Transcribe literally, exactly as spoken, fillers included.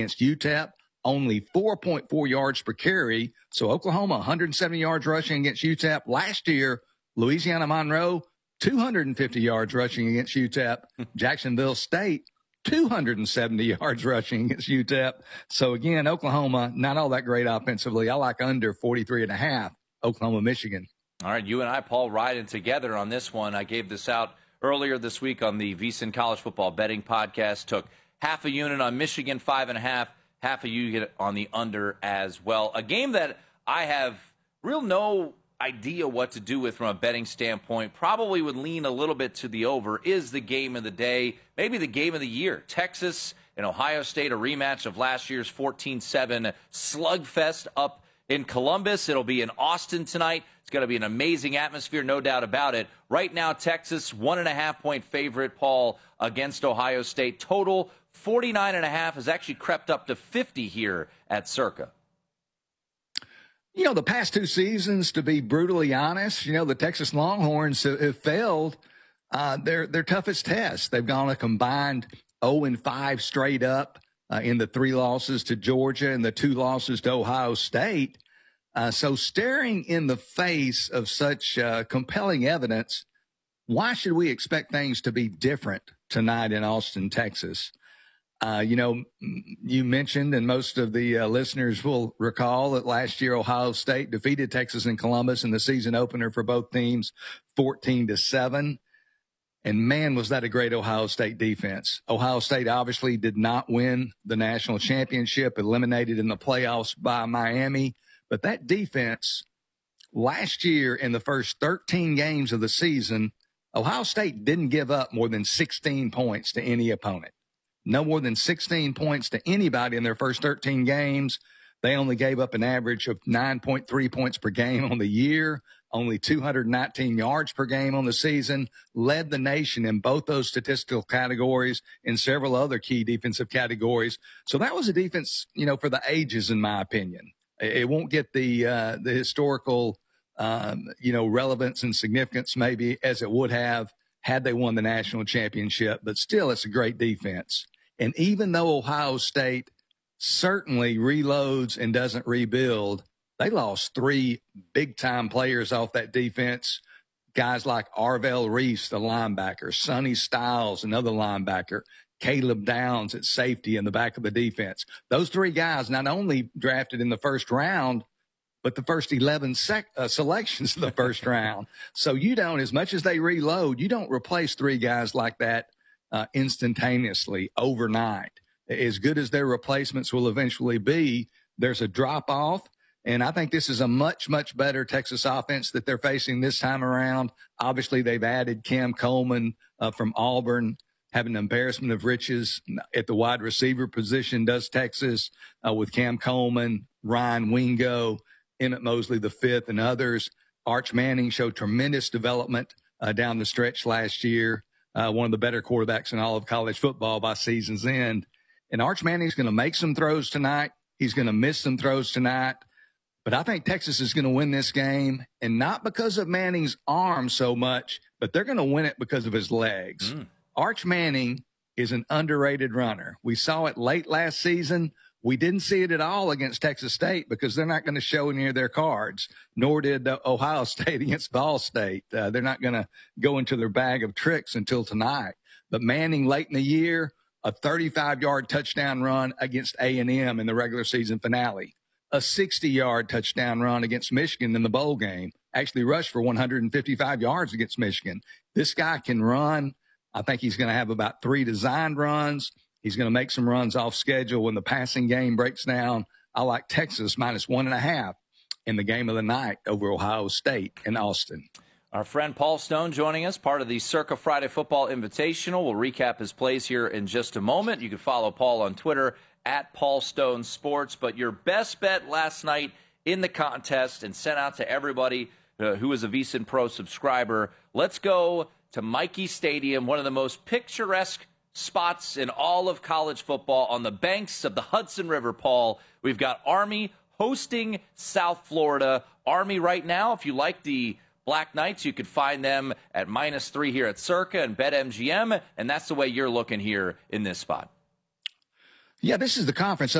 against U T E P, only four point four yards per carry. So Oklahoma, one hundred seventy yards rushing against U T E P. Last year, Louisiana Monroe, two hundred fifty yards rushing against U T E P. Jacksonville State, two hundred seventy yards rushing against U T E P. So again, Oklahoma, not all that great offensively. I like under forty-three and a half, Oklahoma, Michigan. All right, you and I, Paul, riding together on this one. I gave this out earlier this week on the VSiN College Football Betting Podcast. Took half a unit on Michigan, five and a half, half a unit on the under as well. A game that I have real no idea what to do with from a betting standpoint, probably would lean a little bit to the over, is the game of the day, maybe the game of the year. Texas and Ohio State, a rematch of last year's fourteen seven slugfest up in Columbus. It'll be in Austin tonight. It's going to be an amazing atmosphere, no doubt about it. Right now, Texas, one and a half point favorite, Paul, against Ohio State. Total forty-nine and a half has actually crept up to fifty here at Circa. You know, the past two seasons, to be brutally honest, you know, the Texas Longhorns have failed uh, their, their toughest test. They've gone a combined oh and five straight up uh, in the three losses to Georgia and the two losses to Ohio State. Uh, so staring in the face of such uh, compelling evidence, why should we expect things to be different tonight in Austin, Texas? Uh, you know, you mentioned, and most of the uh, listeners will recall, that last year Ohio State defeated Texas and Columbus in the season opener for both teams, fourteen to seven. And man, was that a great Ohio State defense. Ohio State obviously did not win the national championship, eliminated in the playoffs by Miami. But that defense last year in the first thirteen games of the season, Ohio State didn't give up more than sixteen points to any opponent. No more than sixteen points to anybody in their first thirteen games. They only gave up an average of nine point three points per game on the year, only two hundred nineteen yards per game on the season, led the nation in both those statistical categories and several other key defensive categories. So that was a defense, you know, for the ages, in my opinion. It won't get the uh, the historical, um, you know, relevance and significance maybe as it would have had they won the national championship. But still, it's a great defense. And even though Ohio State certainly reloads and doesn't rebuild, they lost three big-time players off that defense, guys like Arvell Reese, the linebacker, Sonny Styles, another linebacker, Caleb Downs at safety in the back of the defense. Those three guys not only drafted in the first round, but the first eleven sec- uh, selections in the first round. So you don't, as much as they reload, you don't replace three guys like that uh, instantaneously overnight. As good as their replacements will eventually be, there's a drop-off. And I think this is a much, much better Texas offense that they're facing this time around. Obviously, they've added Cam Coleman uh, from Auburn. Having an embarrassment of riches at the wide receiver position does Texas uh, with Cam Coleman, Ryan Wingo, Emmett Mosley the fifth, and others. Arch Manning showed tremendous development uh, down the stretch last year, uh, one of the better quarterbacks in all of college football by season's end. And Arch Manning's going to make some throws tonight. He's going to miss some throws tonight. But I think Texas is going to win this game, and not because of Manning's arm so much, but they're going to win it because of his legs. Mm. Arch Manning is an underrated runner. We saw it late last season. We didn't see it at all against Texas State because they're not going to show any of their cards, nor did uh, Ohio State against Ball State. Uh, they're not going to go into their bag of tricks until tonight. But Manning, late in the year, a thirty-five-yard touchdown run against A and M in the regular season finale, a sixty-yard touchdown run against Michigan in the bowl game, actually rushed for one hundred fifty-five yards against Michigan. This guy can run. I think he's going to have about three designed runs. He's going to make some runs off schedule when the passing game breaks down. I like Texas minus one and a half in the game of the night over Ohio State in Austin. Our friend Paul Stone joining us, part of the Circa Friday Football Invitational. We'll recap his plays here in just a moment. You can follow Paul on Twitter at Paul Stone Sports. But your best bet last night in the contest and sent out to everybody uh, who is a VSiN Pro subscriber. Let's go to Michie Stadium, one of the most picturesque spots in all of college football, on the banks of the Hudson River, Paul. We've got Army hosting South Florida. Army right now, if you like the Black Knights, you could find them at minus three here at Circa and BetMGM, and that's the way you're looking here in this spot. Yeah, this is the conference